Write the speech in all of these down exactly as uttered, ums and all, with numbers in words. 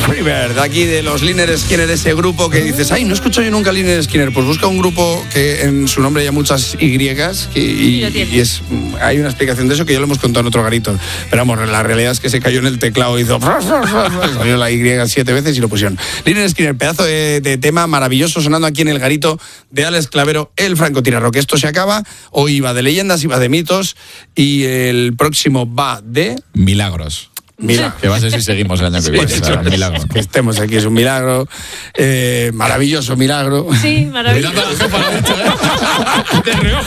Freebird, aquí de los Lynyrd Skynyrd, ese grupo que dices, ay, no escucho yo nunca Lynyrd Skynyrd. Pues busca un grupo que en su nombre haya muchas Y y, y, y es, hay una explicación de eso que ya lo hemos contado en otro garito. Pero vamos, la realidad es que se cayó en el teclado y hizo salió la Y siete veces y lo pusieron. Lynyrd Skynyrd, pedazo de, de tema maravilloso sonando aquí en el garito de Alex Clavero, el francotirador. Esto se acaba, hoy iba de leyendas, iba de mitos y el próximo va de... Milagros. Mira, que va a ser si seguimos el año que viene. Sí, Será un milagro. Que estemos aquí es un milagro, eh, maravilloso milagro. Sí, maravilloso. De reojo.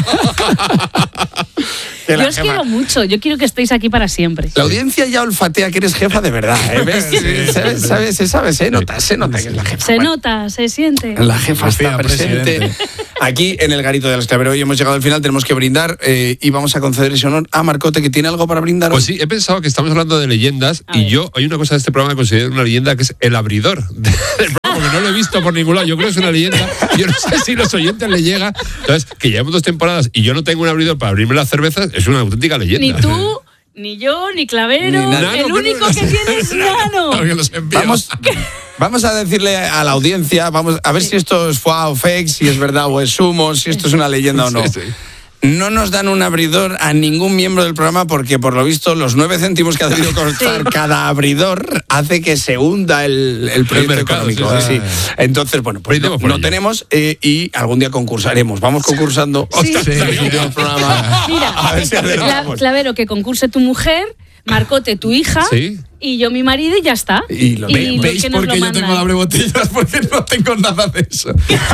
Yo os quiero mucho, yo quiero que estéis aquí para siempre. La audiencia ya olfatea que eres jefa de verdad, ¿eh? ¿Ves? ¿Sabes? ¿Sabes? Se sabe, se nota, se nota que es la jefa. Se nota, se siente. La jefa está presente. Presidente. Aquí en el garito de Alex Clavero. Hoy hemos llegado al final, tenemos que brindar eh, y vamos a conceder ese honor a Marcote, que tiene algo para brindar. Pues sí, he pensado que estamos hablando de leyendas A y ver. yo hay una cosa de este programa que considero una leyenda que es el abridor del programa, porque no lo he visto por ningún lado. Yo creo que es una leyenda. Yo no sé si los oyentes le llega. Entonces, que llevamos dos temporadas y yo no tengo un abridor para abrirme las cervezas, es una auténtica leyenda. Ni tú, ni yo, ni Clavero. Ni Nano. El único que tiene es Nano. Porque los envío. Vamos, vamos a decirle a la audiencia, vamos a ver si esto es foie o fake, si es verdad o es humo, si esto es una leyenda o no. Sí, sí. No nos dan un abridor a ningún miembro del programa porque, por lo visto, los nueve céntimos que ha debido costar cada abridor hace que se hunda el, el proyecto El mercado, económico. sí, sí. Sí. Entonces, bueno, pues no, Brindemos por no ello. tenemos eh, y algún día concursaremos. Vamos concursando. Sí. Ostras, Sí. el último programa. Mira, A ver si Cla- acertamos. Clavero, que concurse tu mujer, Marcote, tu hija, Sí. y yo mi marido y ya está. Y lo- y los ¿Veis que nos por qué lo yo tengo mandan. la botellas? Porque no tengo nada de eso.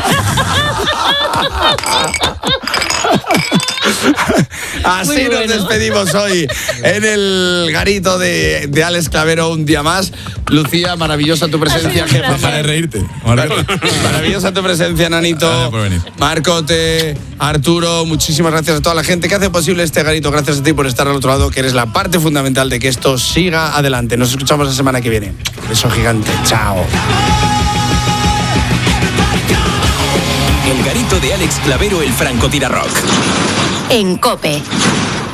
Así Muy nos bueno. despedimos hoy en el garito de, de Alex Clavero un día más. Lucía, maravillosa tu presencia, Ha sido un jefa. placer. Para reírte. Maravillosa tu presencia, Nanito. Gracias por venir. Marcote, Arturo, muchísimas gracias a toda la gente que hace posible este garito. Gracias a ti por estar al otro lado, que eres la parte fundamental de que esto siga adelante. Nos escuchamos la semana que viene. Beso gigante. Chao. El garito de Alex Clavero, el francotirador. En COPE.